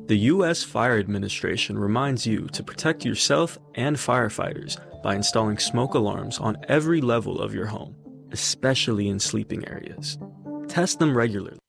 The U.S. Fire Administration reminds you to protect yourself and firefighters by installing smoke alarms on every level of your home, especially in sleeping areas. Test them regularly